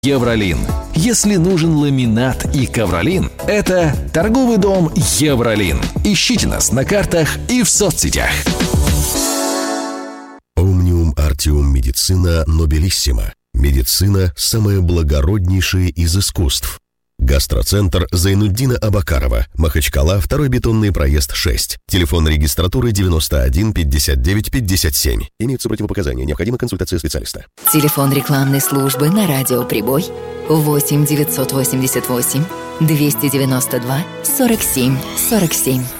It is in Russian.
Евролин. Если нужен ламинат и ковролин, это торговый дом Евролин. Ищите нас на картах и в соцсетях. Omnium Artium Medicina Nobilissima. Медицина – самое благороднейшее из искусств. Гастроцентр Зайнуддина Абакарова, Махачкала, 2-й бетонный проезд 6. Телефон регистратуры 91 59 57. Имеются противопоказания. Необходима консультация специалиста. Телефон рекламной службы на радио «Прибой» 8 988 292 47 47.